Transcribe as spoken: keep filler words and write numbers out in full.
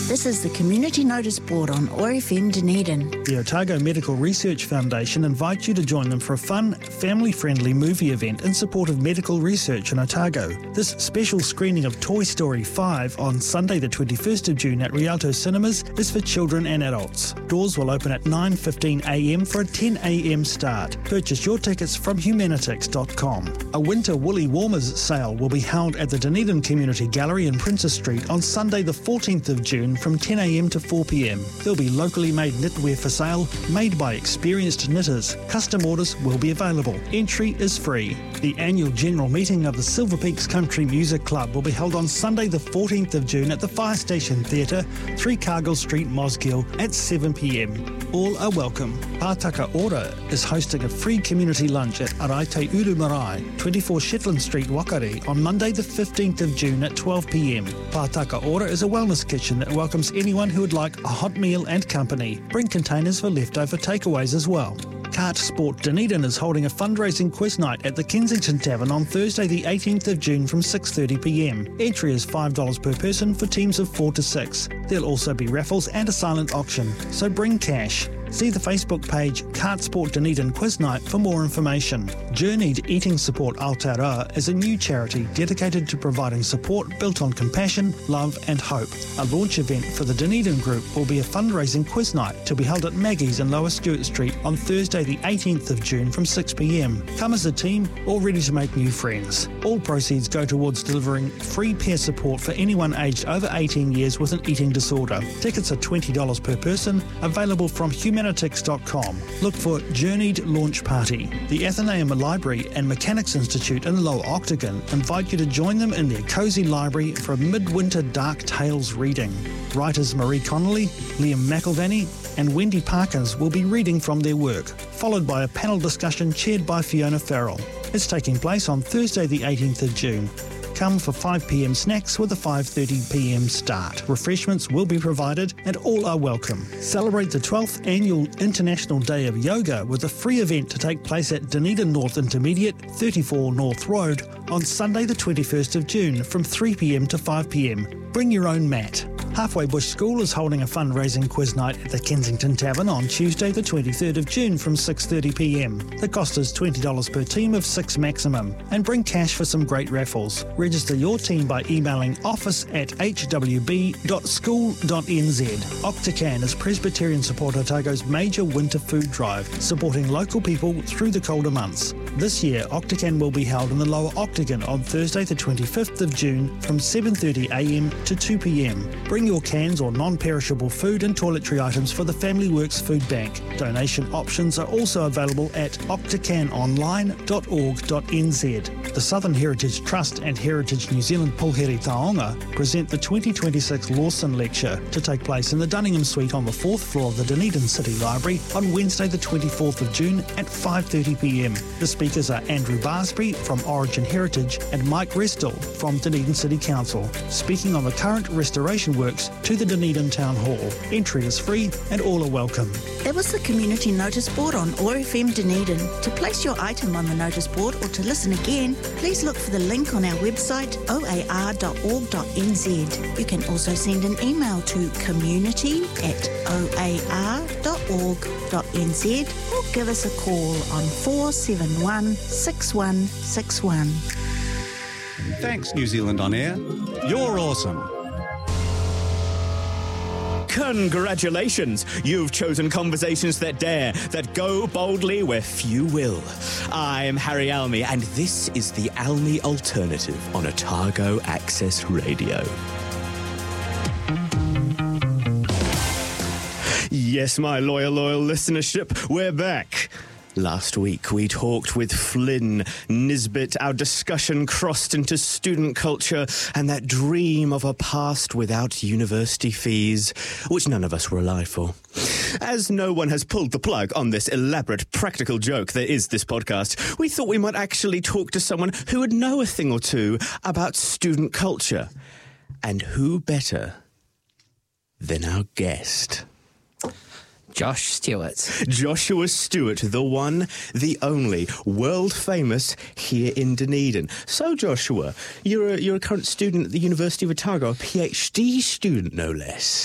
This is the Community Notice Board on O R F M Dunedin. The Otago Medical Research Foundation invites you to join them for a fun, family-friendly movie event in support of medical research in Otago. This special screening of Toy Story five on Sunday the twenty-first of June at Rialto Cinemas is for children and adults. Doors will open at nine fifteen a m for a ten a m start. Purchase your tickets from humanitix dot com. A winter woolly warmers sale will be held at the Dunedin Community Gallery in Princess Street on Sunday the fourteenth of June from ten a m to four p m. There'll be locally made knitwear for sale, made by experienced knitters. Custom orders will be available. Entry is free. The annual general meeting of the Silver Peaks Country Music Club will be held on Sunday the fourteenth of June at the Fire Station Theatre, three Cargill Street, Mosgiel at seven p m. All are welcome. Pātaka Ora is hosting a free community lunch at Araite Uru Marae, twenty-four Shetland Street, Wakari, on Monday the fifteenth of June at twelve p m. Pātaka Ora is a wellness kitchen that welcomes anyone who would like a hot meal and company. Bring containers for leftover takeaways as well. Kart Sport Dunedin is holding a fundraising quiz night at the Kensington Tavern on Thursday the eighteenth of June from six thirty p m. Entry is five dollars per person for teams of four to six. There'll also be raffles and a silent auction, so bring cash. See the Facebook page Kart Sport Dunedin Quiz Night for more information. Journeyed Eating Support Aotearoa is a new charity dedicated to providing support built on compassion, love and hope. A launch event for the Dunedin group will be a fundraising quiz night to be held at Maggie's in Lower Stewart Street on Thursday the eighteenth of June from six p m. Come as a team, all ready to make new friends. All proceeds go towards delivering free peer support for anyone aged over eighteen years with an eating disorder. Tickets are twenty dollars per person, available from humanitix dot com. Look for Journeyed Launch Party. The Athenaeum Library and Mechanics Institute in Lower Octagon invite you to join them in their cosy library for a midwinter dark tales reading. Writers Marie Connolly, Liam McIlvanney and Wendy Parkins will be reading from their work, followed by a panel discussion chaired by Fiona Farrell. It's taking place on Thursday the eighteenth of June. Come for five p m snacks with a five thirty p m start. Refreshments will be provided and all are welcome. Celebrate the twelfth Annual International Day of Yoga with a free event to take place at Dunedin North Intermediate, thirty-four North Road on Sunday the twenty-first of June from three p m to five p m. Bring your own mat. Halfway Bush School is holding a fundraising quiz night at the Kensington Tavern on Tuesday the twenty-third of June from six thirty p m. The cost is twenty dollars per team of six maximum, and bring cash for some great raffles. Register your team by emailing office at h w b dot school dot n z. Octacan is Presbyterian Support Otago's major winter food drive, supporting local people through the colder months. This year, Octacan will be held in the Lower Octagon on Thursday the twenty-fifth of June from seven thirty a m to two p m. Bring your cans or non-perishable food and toiletry items for the Family Works Food Bank. Donation options are also available at octacan online dot org dot n z. The Southern Heritage Trust and Heritage New Zealand Pulheri Taonga present the twenty twenty-six Lawson Lecture to take place in the Dunningham Suite on the fourth floor of the Dunedin City Library on Wednesday the twenty-fourth of June at five thirty p m. The speakers are Andrew Barsby from Origin Heritage and Mike Restall from Dunedin City Council, speaking on the current restoration works to the Dunedin Town Hall. Entry is free and all are welcome. That was the Community Notice Board on O R F M Dunedin. To place your item on the notice board or to listen again, please look for the link on our website o a r dot org dot n z. You can also send an email to community at o a r dot org dot n z or give us a call on four seven one, six one six one. Thanks, New Zealand On Air. You're awesome. Congratulations! You've chosen conversations that dare, that go boldly where few will. I'm Harry Almy, and this is the Almy Alternative on Otago Access Radio. Yes, my loyal, loyal listenership, we're back. Last week, we talked with Flynn Nisbet. Our discussion crossed into student culture and that dream of a past without university fees, which none of us were alive for. As no one has pulled the plug on this elaborate practical joke that is this podcast, we thought we might actually talk to someone who would know a thing or two about student culture. And who better than our guest? Josh Stewart. Joshua Stewart, the one, the only, world famous here in Dunedin. So, Joshua, you're a, you're a current student at the University of Otago, a PhD student, no less.